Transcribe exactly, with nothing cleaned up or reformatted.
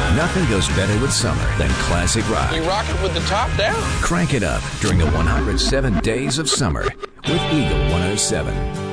Nothing goes better with summer than classic rock. You rock it with the top down. Crank it up during the one hundred seven days of summer with Eagle one oh seven.